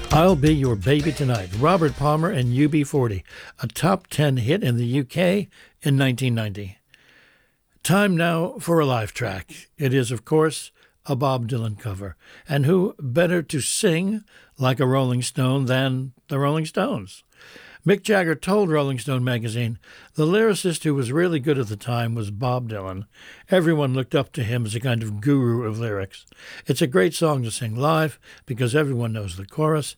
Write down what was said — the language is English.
I'll Be Your Baby Tonight, Robert Palmer and UB40, a top 10 hit in the UK in 1990. Time now for a live track. It is, of course, a Bob Dylan cover. And who better to sing like a Rolling Stone than the Rolling Stones? Mick Jagger told Rolling Stone magazine the lyricist who was really good at the time was Bob Dylan. Everyone looked up to him as a kind of guru of lyrics. It's a great song to sing live because everyone knows the chorus,